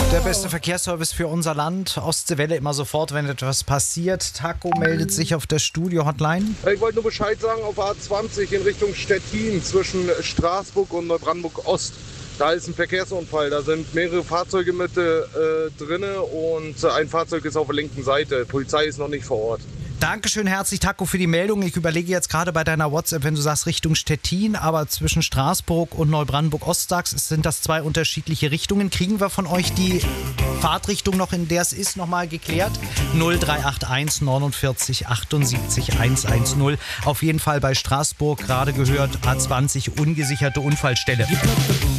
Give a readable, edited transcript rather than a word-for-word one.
Der beste Verkehrsservice für unser Land. Ostseewelle immer sofort, wenn etwas passiert. Taco meldet sich auf der Studio-Hotline. Ich wollte nur Bescheid sagen, auf A20 in Richtung Stettin zwischen Straßburg und Neubrandenburg-Ost. Da ist ein Verkehrsunfall. Da sind mehrere Fahrzeuge mit drin und ein Fahrzeug ist auf der linken Seite. Polizei ist noch nicht vor Ort. Dankeschön herzlich, Taco, für die Meldung. Ich überlege jetzt gerade bei deiner WhatsApp, wenn du sagst Richtung Stettin, aber zwischen Straßburg und Neubrandenburg-Ost sagst, sind das zwei unterschiedliche Richtungen. Kriegen wir von euch die Fahrtrichtung noch, in der es ist, nochmal geklärt? 0381 49 78 110. Auf jeden Fall bei Straßburg, gerade gehört, A20, ungesicherte Unfallstelle.